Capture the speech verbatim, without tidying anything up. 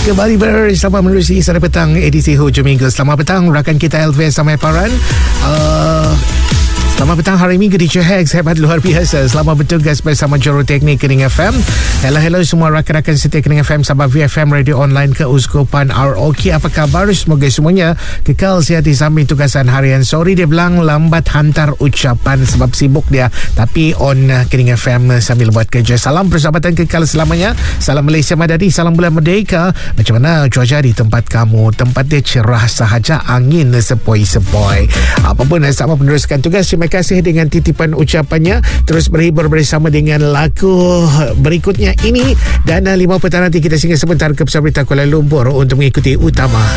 Kembali bersama menerusi Sana Petang edisi hujung minggu. Selamat petang rakan kita Elvis Samai Paran. uh, Selamat petang hari Minggu di Hex. Hebat luar biasa. Selamat bertugas bersama Juruteknik Kening F M. Hello hello semua rakan-rakan setia Kening F M, sahabat V F M Radio Online keuskupan R O K. Apa khabar? Semoga semuanya kekal sihat di samping tugasan harian. Sorry dia bilang lambat hantar ucapan sebab sibuk dia, tapi on Kening F M sambil buat kerja. Salam persahabatan kekal selamanya. Salam Malaysia Madani, salam bulan merdeka. Macam mana cuaca di tempat kamu? Tempat dia cerah sahaja, angin sepoi-sepoi. Apapun sama peneruskan tugas. Terima kasih dengan titipan ucapannya. Terus berhibur bersama dengan lagu berikutnya ini. Dan lima petang nanti kita singgah sebentar ke Pusat Berita Kuala Lumpur untuk mengikuti utama.